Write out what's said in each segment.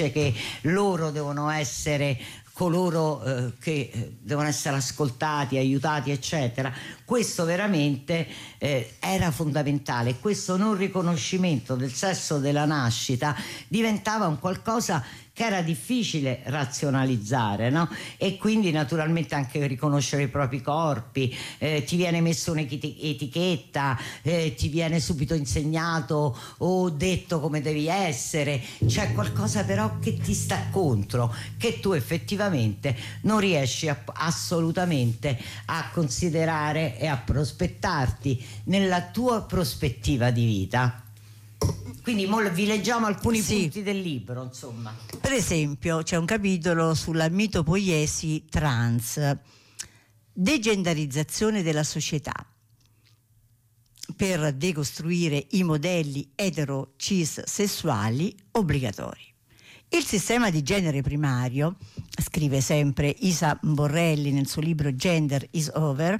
che loro devono essere coloro che devono essere ascoltati, aiutati, eccetera. Questo veramente era fondamentale. Questo non riconoscimento del sesso della nascita diventava un qualcosa che era difficile razionalizzare, no? E quindi naturalmente anche riconoscere i propri corpi, ti viene messo un'etichetta, ti viene subito insegnato o detto come devi essere. C'è qualcosa però che ti sta contro, che tu effettivamente non riesci assolutamente a considerare e a prospettarti nella tua prospettiva di vita. Quindi vi leggiamo alcuni punti del libro, insomma. Per esempio c'è un capitolo sulla mitopoiesi trans, degenderizzazione della società, per decostruire i modelli etero-cis sessuali obbligatori. Il sistema di genere primario, scrive sempre Isa Borrelli nel suo libro Gender is Over,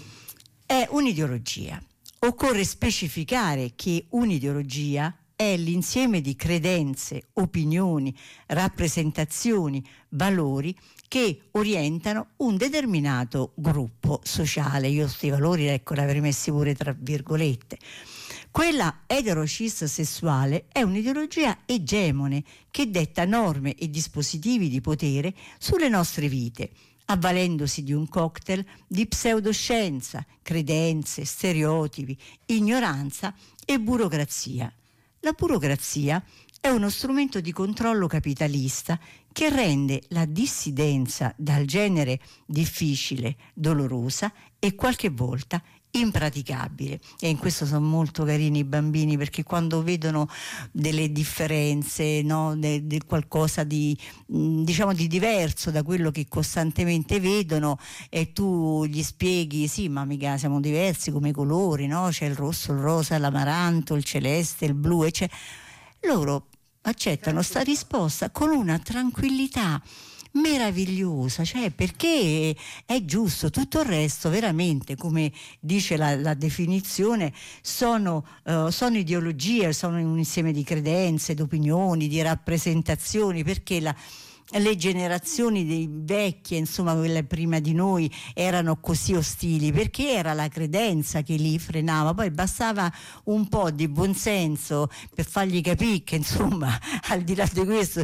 è un'ideologia. Occorre specificare che un'ideologia è l'insieme di credenze, opinioni, rappresentazioni, valori che orientano un determinato gruppo sociale. Io questi valori, ecco, li avrei messi pure tra virgolette. Quella etero-cis sessuale è un'ideologia egemone che detta norme e dispositivi di potere sulle nostre vite, avvalendosi di un cocktail di pseudoscienza, credenze, stereotipi, ignoranza e burocrazia. La burocrazia è uno strumento di controllo capitalista che rende la dissidenza dal genere difficile, dolorosa e qualche volta impraticabile. E in questo sono molto carini i bambini, perché quando vedono delle differenze, no, di qualcosa di diciamo di diverso da quello che costantemente vedono, e tu gli spieghi sì, ma mica siamo diversi come colori, no? C'è il rosso, il rosa, l'amaranto, il celeste, il blu, eccetera. Loro accettano sta risposta con una tranquillità meravigliosa, cioè, perché è giusto. Tutto il resto veramente, come dice la definizione, sono ideologie, sono un insieme di credenze, di opinioni, di rappresentazioni, perché le generazioni dei vecchie, insomma quelle prima di noi, erano così ostili perché era la credenza che li frenava. Poi bastava un po' di buonsenso per fargli capire che, insomma, al di là di questo,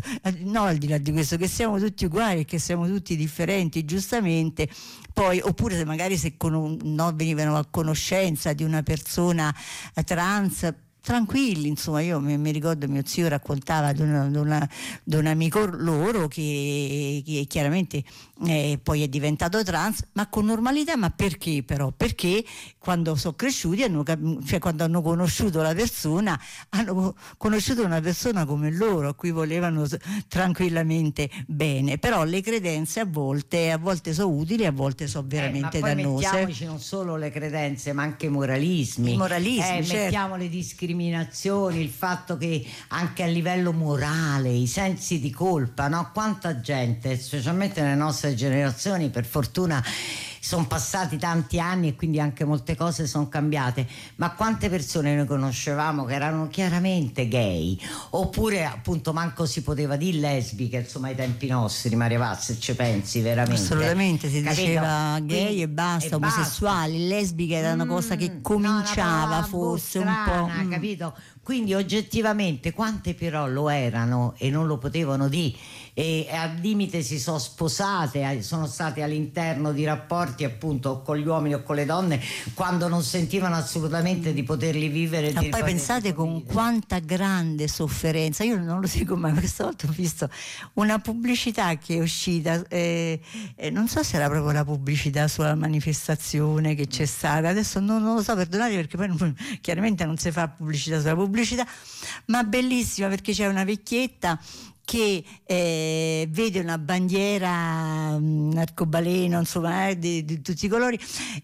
che siamo tutti uguali e che siamo tutti differenti, giustamente. Poi, oppure se magari venivano a conoscenza di una persona trans, tranquilli, insomma. Io mi ricordo mio zio raccontava di un amico loro che chiaramente poi è diventato trans, ma con normalità. Ma perché però? Perché quando sono cresciuti quando hanno conosciuto la persona, hanno conosciuto una persona come loro, a cui volevano tranquillamente bene. Però le credenze a volte sono utili, a volte sono veramente ma poi dannose. Mettiamoci non solo le credenze, ma anche i moralismi. Certo. Mettiamo le discriminazioni, il fatto che anche a livello morale, i sensi di colpa, no? Quanta gente, specialmente nelle nostre generazioni, per fortuna sono passati tanti anni e quindi anche molte cose sono cambiate, ma quante persone noi conoscevamo che erano chiaramente gay, oppure appunto manco si poteva dire lesbiche, insomma, ai tempi nostri, Maria Paz, se ci pensi veramente. Assolutamente, si capito? diceva gay Quindi, e basta, omosessuali, basta. lesbiche era una cosa che cominciava forse strana, un po'. Capito? Quindi oggettivamente quante però lo erano e non lo potevano dire, e al limite si sono sposate, sono state all'interno di rapporti appunto con gli uomini o con le donne quando non sentivano assolutamente di poterli vivere. Ma poi pensate con quanta grande sofferenza. Io non lo dico mai, questa volta ho visto una pubblicità che è uscita, non so se era proprio la pubblicità sulla manifestazione che c'è stata, adesso non lo so, perdonate, perché poi chiaramente non si fa pubblicità sulla pubblicità, ma bellissima, perché c'è una vecchietta che vede una bandiera, un arcobaleno, insomma, di tutti i colori,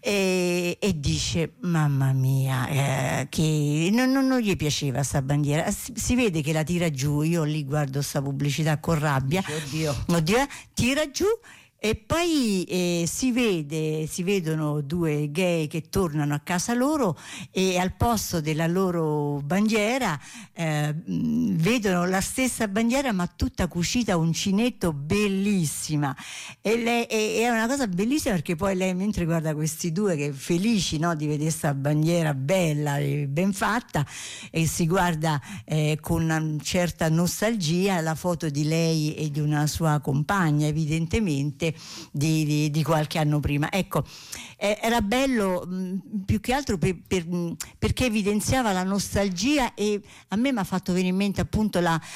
e dice mamma mia, che non gli piaceva sta bandiera. Si vede che la tira giù. Io lì guardo sta pubblicità con rabbia. Oddio, tira giù, E poi si vedono due gay che tornano a casa loro e al posto della loro bandiera vedono la stessa bandiera ma tutta cucita a uncinetto, bellissima. E è una cosa bellissima perché poi lei, mentre guarda questi due che felici, no, di vedere questa bandiera bella e ben fatta, e si guarda con una certa nostalgia la foto di lei e di una sua compagna, evidentemente di qualche anno prima. Ecco, era bello più che altro perché evidenziava la nostalgia, e a me mi ha fatto venire in mente appunto